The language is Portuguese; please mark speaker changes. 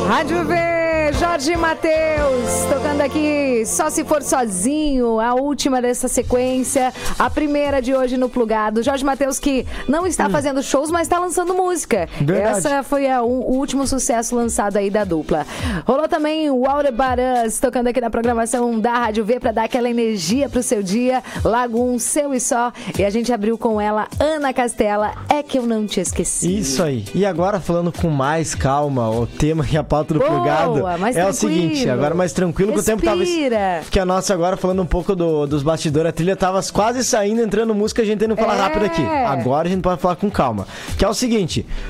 Speaker 1: Rádio V, Jorge Mateus, tocando aqui Só Se For Sozinho, a última dessa sequência, a primeira de hoje no Plugado. Jorge Mateus que não está fazendo shows, mas está lançando música.
Speaker 2: Verdade.
Speaker 1: Essa foi o último sucesso lançado aí da dupla. Rolou também o Aldebaran tocando aqui na programação da Rádio V para dar aquela energia pro seu dia. Lagoon, Seu e Só. E a gente abriu com ela, Ana Castela, É Que Eu Não Te Esqueci.
Speaker 2: Isso aí. E agora falando com mais calma, o tema e a pauta do
Speaker 1: Boa,
Speaker 2: Plugado
Speaker 1: mais
Speaker 2: é o
Speaker 1: tranquilo.
Speaker 2: seguinte, agora mais tranquilo, que o tempo tava... Que a nossa agora, falando um pouco dos bastidores, a trilha tava quase saindo, entrando música, a gente tendo que falar rápido aqui. Agora a gente pode falar com calma. Que é o seguinte,